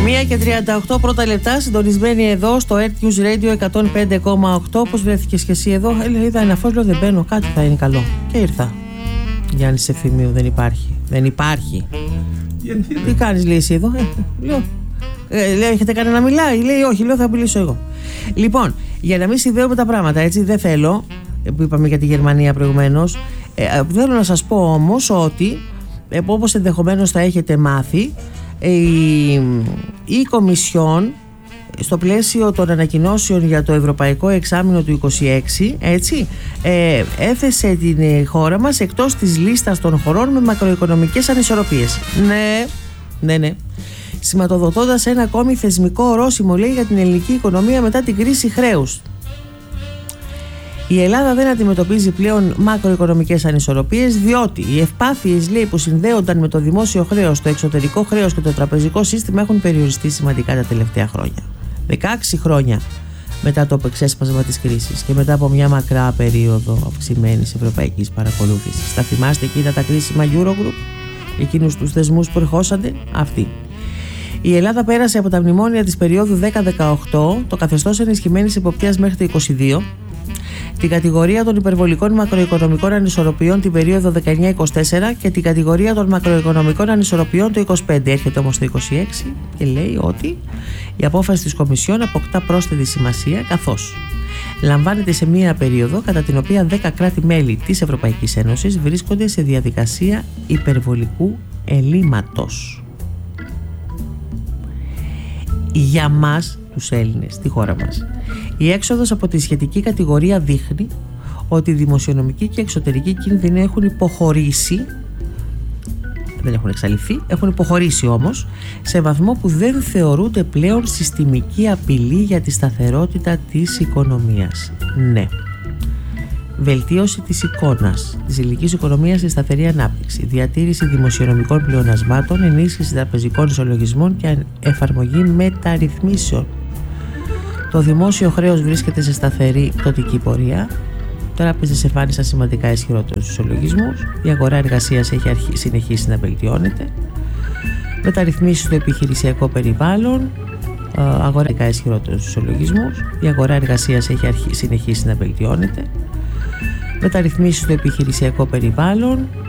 1:38 πρώτα λεπτά, συντονισμένοι εδώ στο Earth News Radio 105,8. Πώς βρέθηκες και εσύ εδώ? Είδα ένα φως, λέω δεν μπαίνω, κάτι θα είναι καλό. Και ήρθα. Γιάννης Ευθυμίου, δεν υπάρχει. Δεν υπάρχει. Τι κάνεις, λέει εσύ εδώ? Λέω, έχετε κανένα να μιλάει? Λέει όχι, λέω θα μιλήσω εγώ. Λοιπόν, για να μην συνδέουμε τα πράγματα, έτσι, δεν θέλω, που είπαμε για τη Γερμανία προηγουμένως, θέλω να σας πω όμως ότι, όπως ενδεχομένως θα έχετε μάθει, η Κομισιόν στο πλαίσιο των ανακοινώσεων για το Ευρωπαϊκό Εξάμηνο του 26, έτσι, έθεσε την χώρα μας εκτός της λίστας των χωρών με μακροοικονομικές ανισορροπίες. Ναι. Σηματοδοτώντας ένα ακόμη θεσμικό ορόσημο, λέει, για την ελληνική οικονομία μετά την κρίση χρέους. Η Ελλάδα δεν αντιμετωπίζει πλέον μακροοικονομικές ανισορροπίες, διότι οι ευπάθειες, λέει, που συνδέονταν με το δημόσιο χρέος, το εξωτερικό χρέος και το τραπεζικό σύστημα έχουν περιοριστεί σημαντικά τα τελευταία χρόνια. 16 χρόνια μετά το ξέσπασμα της κρίσης και μετά από μια μακρά περίοδο αυξημένης ευρωπαϊκής παρακολούθησης. Θα θυμάστε εκείνα τα κρίσιμα Eurogroup, εκείνους τους θεσμούς που ερχόσανται? Αυτοί. Η Ελλάδα πέρασε από τα μνημόνια της περίοδου 10-18, το καθεστώς ενισχυμένης εποπτείας μέχρι το 22, την κατηγορία των υπερβολικών μακροοικονομικών ανισορροπιών την περίοδο 19-24 και την κατηγορία των μακροοικονομικών ανισορροπιών το 25. Έρχεται όμως το 26 και λέει ότι η απόφαση της Κομισιόν αποκτά πρόσθετη σημασία, καθώς λαμβάνεται σε μία περίοδο κατά την οποία 10 κράτη-μέλη της Ευρωπαϊκής Ένωσης βρίσκονται σε διαδικασία υπερβολικού ελλείμματος. Για μας τους Έλληνες, στη χώρα μας, η έξοδος από τη σχετική κατηγορία δείχνει ότι οι δημοσιονομικοί και εξωτερικοί κίνδυνοι έχουν υποχωρήσει, δεν έχουν εξαλειφθεί, έχουν υποχωρήσει όμως σε βαθμό που δεν θεωρούνται πλέον συστημική απειλή για τη σταθερότητα της οικονομίας. Ναι. Βελτίωση της εικόνας της ελληνικής οικονομίας στη σταθερή ανάπτυξη, διατήρηση δημοσιονομικών πλεονασμάτων, ενίσχυση τραπεζικών ισολογισμών και εφαρμογή μεταρρυθμίσεων. Το δημόσιο χρέος βρίσκεται σε σταθερή πτωτική πορεία. Οι τράπεζες εμφάνισαν σημαντικά ισχυρότερους ισολογισμούς. Η αγορά εργασίας έχει συνεχίσει να βελτιώνεται. Μεταρρυθμίσεις στο επιχειρησιακό περιβάλλον. Αγορά ισχυρότερους ισολογισμούς. Η αγορά εργασίας έχει συνεχίσει να βελτιώνεται. Μεταρρυθμίσεις στο επιχειρησιακό περιβάλλον.